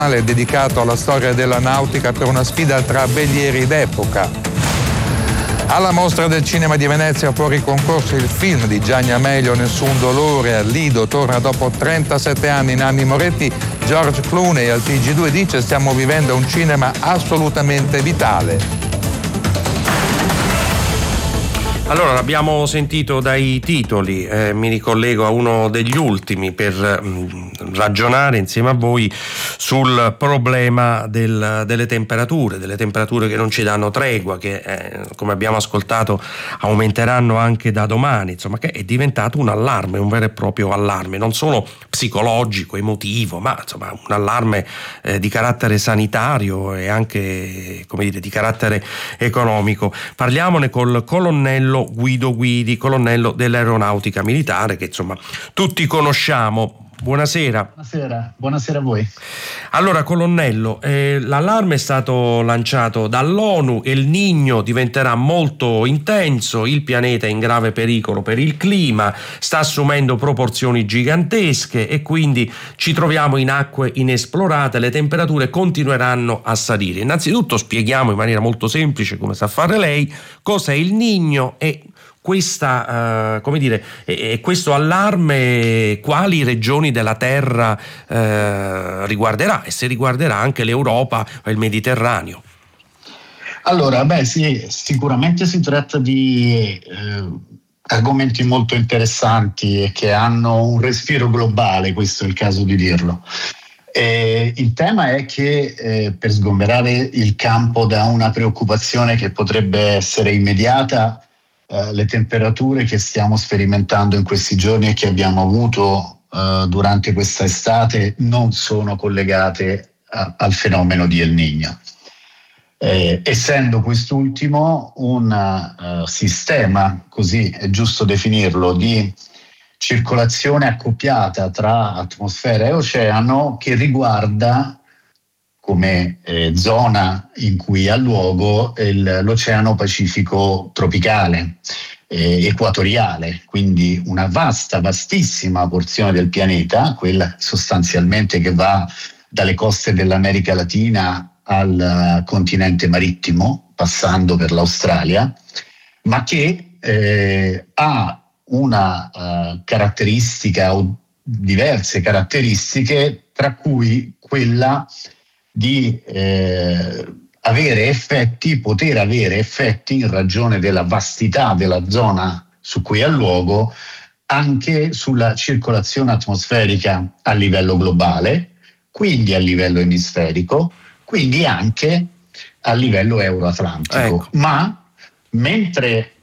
dedicato alla storia della nautica per una sfida tra velieri d'epoca. Alla Mostra del Cinema di Venezia fuori concorso il film di Gianni Amelio Nessun dolore. Al Lido torna dopo 37 anni Nanni Moretti. George Clooney al TG2 dice: stiamo vivendo un cinema assolutamente vitale. Allora, l'abbiamo sentito dai titoli, mi ricollego a uno degli ultimi per ragionare insieme a voi sul problema delle temperature che non ci danno tregua, che come abbiamo ascoltato aumenteranno anche da domani, insomma, che è diventato un allarme, un vero e proprio allarme, non solo psicologico, emotivo, ma insomma un allarme di carattere sanitario e anche, come dire, di carattere economico. Parliamone col colonnello Guido Guidi, colonnello dell'Aeronautica Militare, che insomma tutti conosciamo. Buonasera. Buonasera a voi. Allora, colonnello, l'allarme è stato lanciato dall'ONU, El Niño diventerà molto intenso, il pianeta è in grave pericolo per il clima, sta assumendo proporzioni gigantesche e quindi ci troviamo in acque inesplorate, le temperature continueranno a salire. Innanzitutto spieghiamo in maniera molto semplice, come sa fare lei, cos'è il Niño e questa, questo allarme quali regioni della Terra riguarderà e se riguarderà anche l'Europa o il Mediterraneo. Allora, sì, sicuramente si tratta di argomenti molto interessanti e che hanno un respiro globale, questo è il caso di dirlo. Il tema è che per sgomberare il campo da una preoccupazione che potrebbe essere immediata, le temperature che stiamo sperimentando in questi giorni e che abbiamo avuto durante questa estate non sono collegate al fenomeno di El Niño. Essendo quest'ultimo un sistema, così è giusto definirlo, di circolazione accoppiata tra atmosfera e oceano che riguarda come zona in cui ha luogo l'Oceano Pacifico tropicale, equatoriale, quindi una vastissima porzione del pianeta, quella sostanzialmente che va dalle coste dell'America Latina al continente marittimo, passando per l'Australia, ma che ha una caratteristica o diverse caratteristiche, tra cui quella di poter avere effetti in ragione della vastità della zona su cui ha luogo anche sulla circolazione atmosferica a livello globale, quindi a livello emisferico, quindi anche a livello euroatlantico. Ecco. Ma mentre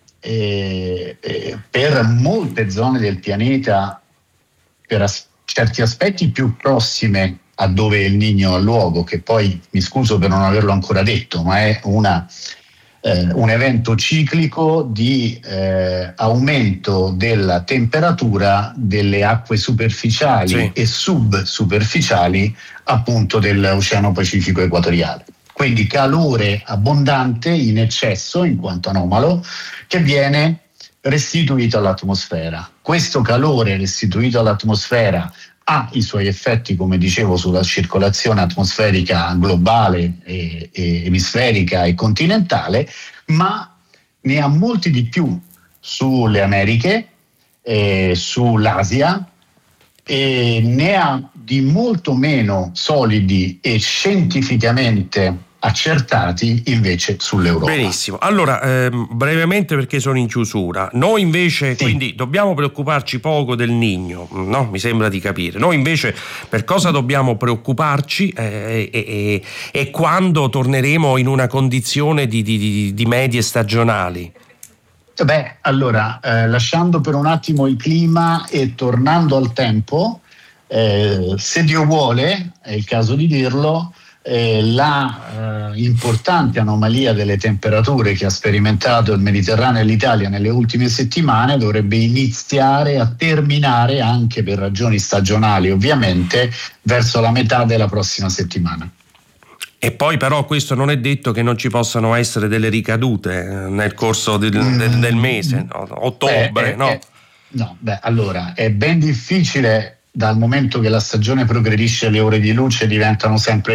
per molte zone del pianeta, per certi aspetti più prossime a dove il Niño ha luogo, che poi mi scuso per non averlo ancora detto, ma è un evento ciclico di aumento della temperatura delle acque superficiali e subsuperficiali appunto dell'Oceano Pacifico equatoriale. Quindi calore abbondante in eccesso, in quanto anomalo, che viene restituito all'atmosfera. Questo calore restituito all'atmosfera ha i suoi effetti, come dicevo, sulla circolazione atmosferica globale, e emisferica e continentale, ma ne ha molti di più sulle Americhe, sull'Asia, e ne ha di molto meno solidi e scientificamente accertati invece sull'Europa. Benissimo, allora brevemente perché sono in chiusura, noi invece quindi dobbiamo preoccuparci poco del Niño, no? Mi sembra di capire. Noi invece per cosa dobbiamo preoccuparci e quando torneremo in una condizione di medie stagionali? Allora, lasciando per un attimo il clima e tornando al tempo, se Dio vuole, è il caso di dirlo, la importante anomalia delle temperature che ha sperimentato il Mediterraneo e l'Italia nelle ultime settimane dovrebbe iniziare a terminare, anche per ragioni stagionali ovviamente, verso la metà della prossima settimana. E poi però questo non è detto che non ci possano essere delle ricadute nel corso del mese, ottobre, no? Allora è ben difficile, dal momento che la stagione progredisce, le ore di luce diventano sempre